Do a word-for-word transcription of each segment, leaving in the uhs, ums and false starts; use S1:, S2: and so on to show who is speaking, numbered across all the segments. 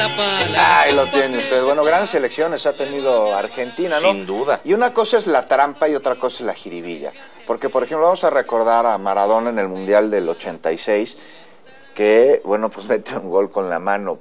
S1: pala. Ahí lo tiene usted. Bueno, grandes selecciones ha tenido Argentina, ¿no?
S2: Sin duda.
S1: Y una cosa es la trampa y otra cosa es la jiribilla. Porque, por ejemplo, vamos a recordar a Maradona en el Mundial del ochenta y seis, que, bueno, pues mete un gol con la mano.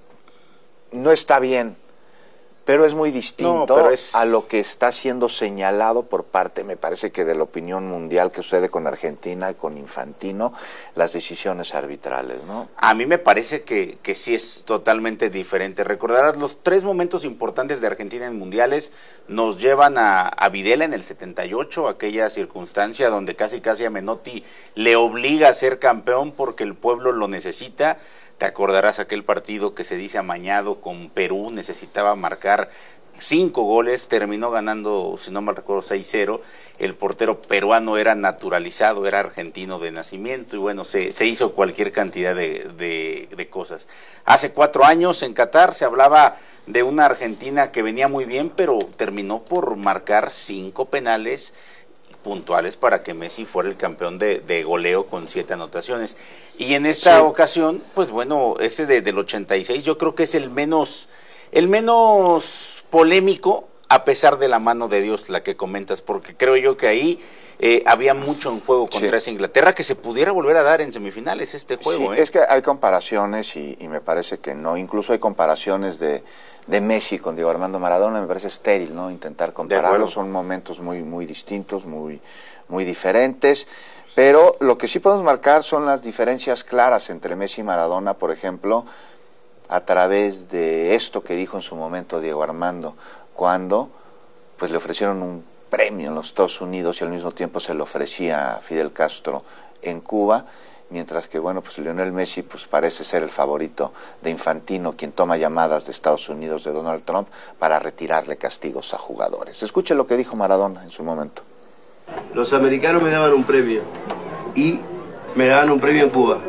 S1: No está bien, pero es muy distinto
S2: no, pero es...
S1: a lo que está siendo señalado por parte, me parece que de la opinión mundial, que sucede con Argentina y con Infantino, las decisiones arbitrales, ¿no?
S2: A mí me parece que, que sí es totalmente diferente. Recordarás, los tres momentos importantes de Argentina en mundiales nos llevan a, a Videla en el setenta y ocho, aquella circunstancia donde casi casi a Menotti le obliga a ser campeón porque el pueblo lo necesita. Te acordarás aquel partido que se dice amañado con Perú, necesitaba marcar cinco goles, terminó ganando, si no mal recuerdo, seis cero. El portero peruano era naturalizado, era argentino de nacimiento, y bueno, se, se hizo cualquier cantidad de, de, de cosas. Hace cuatro años en Qatar se hablaba de una Argentina que venía muy bien, pero terminó por marcar cinco penales puntuales para que Messi fuera el campeón de, de goleo con siete anotaciones. Y en esta sí. ocasión, pues bueno, ese de, del ochenta y seis yo creo que es el menos, el menos polémico, a pesar de la mano de Dios, la que comentas, porque creo yo que ahí eh, había mucho en juego contra sí. esa Inglaterra, que se pudiera volver a dar en semifinales este juego.
S1: Sí,
S2: ¿eh?
S1: es que hay comparaciones y, y me parece que no, incluso hay comparaciones de, de Messi con Diego Armando Maradona, me parece estéril, ¿no? Intentar compararlos, son momentos muy, muy distintos, muy, muy diferentes, pero lo que sí podemos marcar son las diferencias claras entre Messi y Maradona, por ejemplo, a través de esto que dijo en su momento Diego Armando, cuando pues le ofrecieron un premio en los Estados Unidos y al mismo tiempo se lo ofrecía a Fidel Castro en Cuba, mientras que bueno, pues Lionel Messi pues parece ser el favorito de Infantino, quien toma llamadas de Estados Unidos de Donald Trump para retirarle castigos a jugadores. Escuche lo que dijo Maradona en su momento.
S3: Los americanos me daban un premio y me daban un premio en Cuba.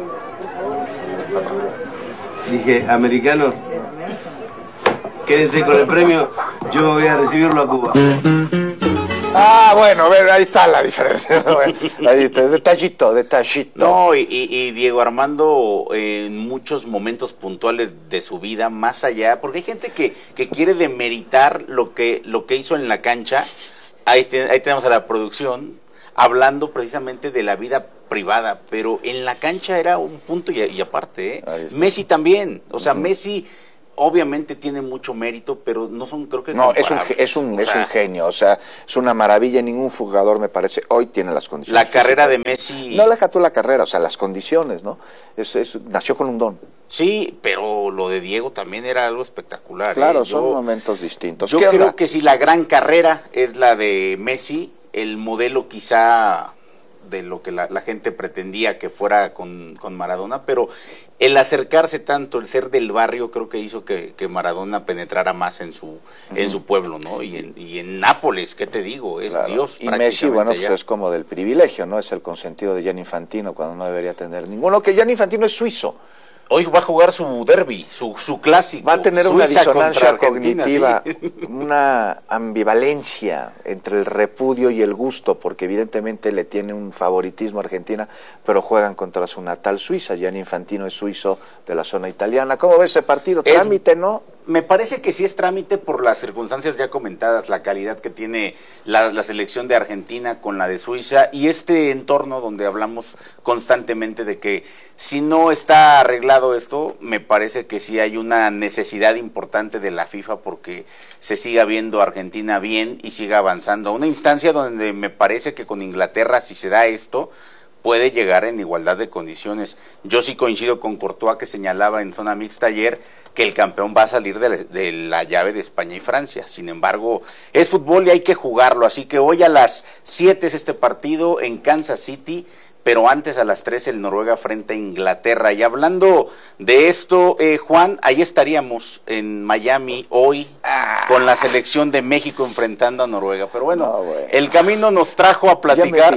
S3: Dije, americanos, quédense con el premio, yo voy a recibirlo a Cuba.
S1: Ah, bueno, ahí está la diferencia. Ahí está, detallito, detallito.
S2: No, y, y Diego Armando eh, en muchos momentos puntuales de su vida, más allá, porque hay gente que, que quiere demeritar lo que, lo que hizo en la cancha. Ahí, te, ahí tenemos a la producción hablando precisamente de la vida privada, pero en la cancha era un punto y, y aparte, ¿eh? Messi también, o sea, uh-huh. Messi obviamente tiene mucho mérito, pero no son, creo que
S1: no, es un, es un, es un genio, o sea, es una maravilla, ningún jugador me parece, hoy tiene las condiciones.
S2: La carrera
S1: físicas.
S2: de Messi...
S1: No deja tú la carrera, o sea, las condiciones, ¿no? Es, es, nació con un don.
S2: Sí, pero lo de Diego también era algo espectacular.
S1: Claro,
S2: ¿eh?
S1: son
S2: yo,
S1: momentos distintos.
S2: Yo creo onda? que si la gran carrera es la de Messi, el modelo quizá de lo que la, la gente pretendía que fuera con, con Maradona, pero el acercarse tanto, el ser del barrio, creo que hizo que, que Maradona penetrara más en su, uh-huh. en su pueblo, ¿no? Y en, y en Nápoles, ¿qué te digo? Es claro. Dios.
S1: Y Messi, bueno, pues es como del privilegio, ¿no? Es el consentido de Gianni Infantino, cuando no debería tener ninguno, que Gianni Infantino es suizo.
S2: Hoy va a jugar su derbi, su, su clásico.
S1: Va a tener Suiza una disonancia cognitiva,
S2: sí.
S1: una ambivalencia entre el repudio y el gusto, porque evidentemente le tiene un favoritismo a Argentina, pero juegan contra su natal Suiza. Gianni Infantino es suizo de la zona italiana. ¿Cómo ves ese partido? ¿Trámite, no?
S2: Me parece que sí es trámite por las circunstancias ya comentadas, la calidad que tiene la, la selección de Argentina con la de Suiza y este entorno donde hablamos constantemente de que si no está arreglado esto, me parece que sí hay una necesidad importante de la FIFA porque se siga viendo a Argentina bien y siga avanzando a una instancia donde me parece que con Inglaterra, si se da esto, puede llegar en igualdad de condiciones. Yo sí coincido con Courtois, que señalaba en zona mixta ayer que el campeón va a salir de la, de la llave de España y Francia. Sin embargo, es fútbol y hay que jugarlo. Así que hoy a las siete es este partido en Kansas City, pero antes a las tres el Noruega frente a Inglaterra. Y hablando de esto, eh, Juan, ahí estaríamos en Miami hoy ah. con la selección de México enfrentando a Noruega. Pero bueno, no, bueno. el camino nos trajo a platicar.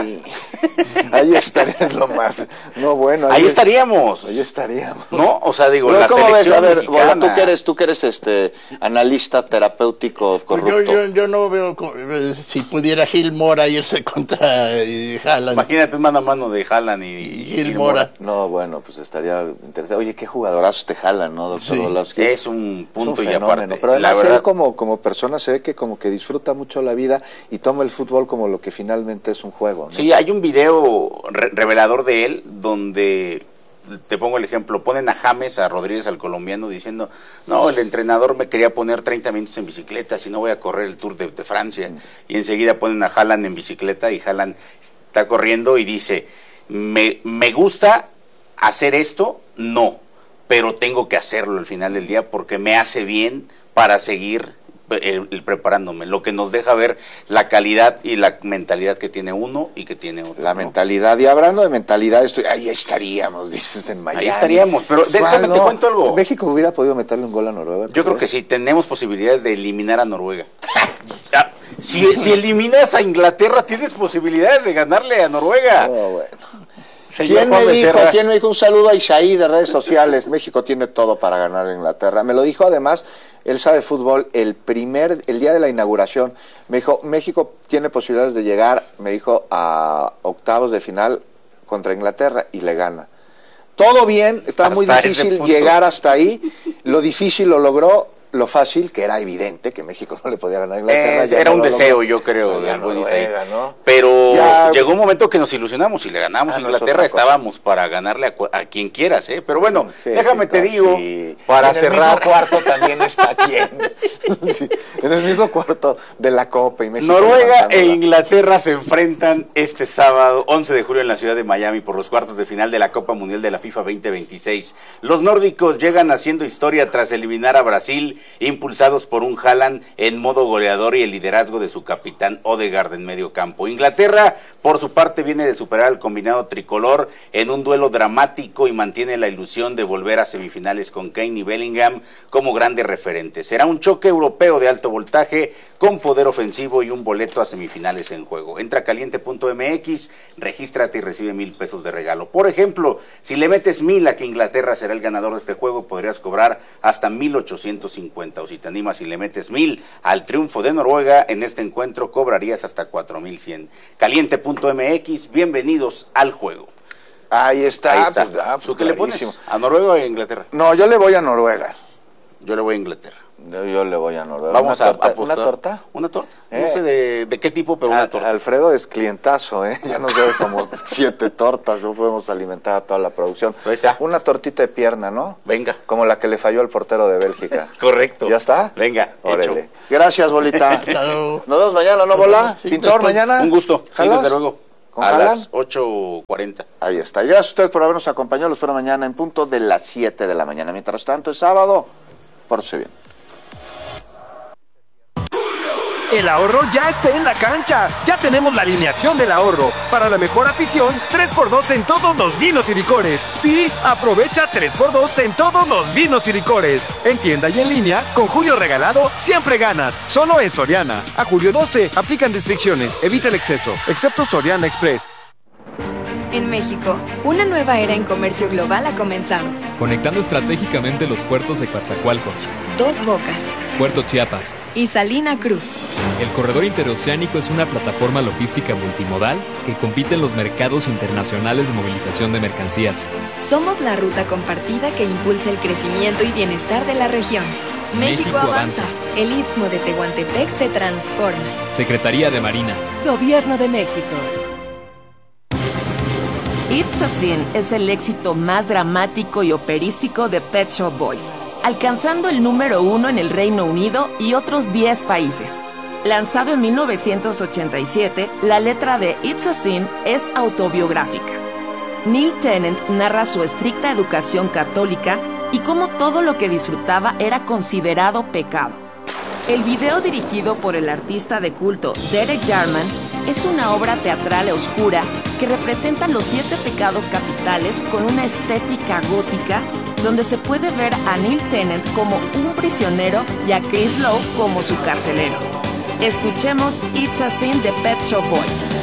S1: Ahí estarías lo más. No, bueno.
S2: Ahí, ahí estaríamos.
S1: Ahí estaríamos.
S2: No, o sea, digo,
S1: pero
S2: la
S1: ¿cómo
S2: selección
S1: ves? A ver,
S2: mexicana.
S1: Bueno, tú que eres, tú que eres este analista terapéutico corrupto.
S4: Yo, yo, yo no veo si pudiera Gil Mora irse contra eh, Haaland.
S2: Imagínate un mano a mano de de Haaland y,
S4: y el Mora.
S1: No, bueno, pues estaría interesante. Oye, qué jugadorazos te Haaland, ¿no, doctor Orlovsky?
S2: Sí. Es un punto
S1: es un
S2: y aparte.
S1: Pero además
S2: la verdad,
S1: él como, como persona se ve que como que disfruta mucho la vida y toma el fútbol como lo que finalmente es un juego, ¿no?
S2: Sí, hay un video re revelador de él donde... Te pongo el ejemplo, ponen a James, a Rodríguez, al colombiano, diciendo, no, el entrenador me quería poner treinta minutos en bicicleta, si no voy a correr el Tour de, de Francia. Mm. Y enseguida ponen a Haaland en bicicleta y Haaland está corriendo y dice, me, me gusta hacer esto, no, pero tengo que hacerlo al final del día porque me hace bien para seguir El, el preparándome, lo que nos deja ver la calidad y la mentalidad que tiene uno y que tiene otro.
S1: La
S2: ¿no?
S1: mentalidad, y hablando de mentalidad, estoy, ahí estaríamos, dices, en Miami.
S2: Ahí estaríamos, pero
S1: pues,
S2: déjame
S1: no,
S2: te cuento algo.
S1: ¿México hubiera podido meterle un gol a Noruega?
S2: Yo creo que sí, tenemos posibilidades de eliminar a Noruega. si, si eliminas a Inglaterra, tienes posibilidades de ganarle a Noruega.
S1: Oh, bueno.
S2: Señor
S1: ¿Quién me, dijo, ¿Quién me dijo? Un saludo a Isaí de redes sociales. México tiene todo para ganar a Inglaterra. Me lo dijo además, él sabe fútbol, el primer, el día de la inauguración. Me dijo, México tiene posibilidades de llegar, me dijo, a octavos de final contra Inglaterra y le gana. Todo bien, estaba muy difícil llegar hasta ahí. Lo difícil lo logró. Lo fácil, que era evidente que México no le podía ganar a Inglaterra.
S2: Eh, era un deseo, yo creo, de algo
S1: Noruega, ¿no?
S2: Pero ya, llegó un momento que nos ilusionamos y le ganamos a Inglaterra, estábamos para ganarle a, a quien quieras, ¿eh? Pero bueno, sí, déjame te digo, sí. para en cerrar...
S1: En el mismo cuarto también está quien. Sí, en el mismo cuarto de la Copa y México.
S2: Noruega e Inglaterra se enfrentan este sábado, once de julio, en la ciudad de Miami por los cuartos de final de la Copa Mundial de la FIFA veinte veintiséis. Los nórdicos llegan haciendo historia tras eliminar a Brasil, impulsados por un Haaland en modo goleador y el liderazgo de su capitán Odegaard en medio campo. Inglaterra, por su parte, viene de superar al combinado tricolor en un duelo dramático y mantiene la ilusión de volver a semifinales con Kane y Bellingham como grandes referentes. Será un choque europeo de alto voltaje con poder ofensivo y un boleto a semifinales en juego. Entra a caliente punto m x, regístrate y recibe mil pesos de regalo. Por ejemplo, si le metes mil a que Inglaterra será el ganador de este juego, podrías cobrar hasta mil ochocientos cincuenta. O si te animas y le metes mil al triunfo de Noruega, en este encuentro cobrarías hasta cuatro mil cien. caliente punto m x, bienvenidos al juego.
S1: Ahí está.
S2: Ahí está.
S1: Pues, ah, pues,
S2: ¿Tú qué le pones? ¿A Noruega o a Inglaterra?
S1: No, yo le voy a Noruega.
S2: Yo le voy a Inglaterra.
S1: Yo, yo le voy a Noruega.
S2: Vamos
S1: ¿Una
S2: a
S1: torta?
S2: apostar.
S1: ¿Una torta?
S2: Una torta.
S1: Eh.
S2: No sé de, de qué tipo, pero
S1: a,
S2: una torta.
S1: Alfredo es clientazo, ¿eh? Ya nos debe como siete tortas. No podemos alimentar a toda la producción.
S2: Ahí está.
S1: Una tortita de pierna, ¿no?
S2: Venga.
S1: Como la que le falló al portero de Bélgica.
S2: Correcto.
S1: ¿Ya está?
S2: Venga,
S1: Órale.
S2: hecho.
S1: Gracias, Bolita.
S4: Chao.
S1: Nos vemos mañana, ¿no, Bola?
S4: Sí,
S1: Pintor,
S4: después.
S1: mañana.
S2: Un gusto. Sí, desde luego.
S1: ¿Con
S2: a
S1: Haaland?
S2: las ocho cuarenta.
S1: Ahí está. Gracias a usted por habernos acompañado. Los espero mañana en punto de las siete de la mañana. Mientras tanto, es sábado. Pórtese bien.
S5: El ahorro ya está en la cancha. Ya tenemos la alineación del ahorro. Para la mejor afición, tres por dos en todos los vinos y licores. Sí, aprovecha tres por dos en todos los vinos y licores. En tienda y en línea, con Julio Regalado, siempre ganas. Solo en Soriana. A julio doce, aplican restricciones. Evita el exceso, excepto Soriana Express.
S6: En México, una nueva era en comercio global ha comenzado.
S7: Conectando estratégicamente los puertos de Coatzacoalcos,
S6: Dos Bocas
S7: Puerto Chiapas
S6: y Salina Cruz.
S7: El corredor interoceánico es una plataforma logística multimodal que compite en los mercados internacionales de movilización de mercancías.
S6: Somos la ruta compartida que impulsa el crecimiento y bienestar de la región. México,
S7: México
S6: avanza.
S7: avanza.
S6: El Istmo de Tehuantepec se transforma.
S7: Secretaría de Marina.
S6: Gobierno de México.
S8: It's a Sin es el éxito más dramático y operístico de Pet Shop Boys, alcanzando el número uno en el Reino Unido y otros diez países. Lanzado en mil novecientos ochenta y siete, la letra de It's a Sin es autobiográfica. Neil Tennant narra su estricta educación católica y cómo todo lo que disfrutaba era considerado pecado. El video, dirigido por el artista de culto Derek Jarman, es una obra teatral oscura que representa los siete pecados capitales con una estética gótica, donde se puede ver a Neil Tennant como un prisionero y a Chris Lowe como su carcelero. Escuchemos It's a Sin de Pet Shop Boys.